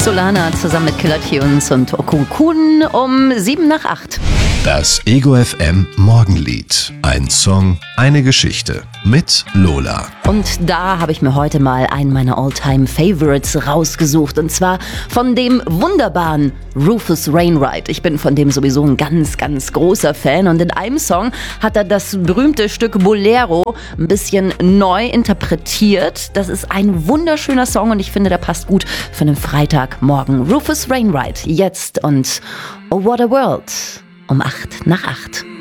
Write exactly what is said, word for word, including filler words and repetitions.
Solana zusammen mit Killer Tunes und Okukun um sieben nach acht. Das Ego F M Morgenlied. Ein Song, eine Geschichte mit Lola. Und da habe ich mir heute mal einen meiner All-Time-Favorites rausgesucht. Und zwar von dem wunderbaren Rufus Wainwright. Ich bin von dem sowieso ein ganz, ganz großer Fan. Und in einem Song hat er das berühmte Stück Bolero ein bisschen neu interpretiert. Das ist ein wunderschöner Song und ich finde, der passt gut für einen Freitagmorgen. Rufus Wainwright jetzt und Oh What a World um acht nach acht.